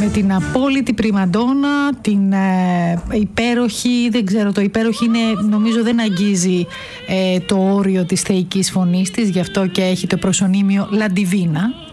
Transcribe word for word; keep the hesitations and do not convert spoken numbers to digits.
με την απόλυτη πριμαντόνα, την ε, υπέροχη, δεν ξέρω, το υπέροχη είναι, νομίζω δεν αγγίζει ε, το όριο της θεϊκής φωνής της, γι' αυτό και έχει το προσωνύμιο La Divina.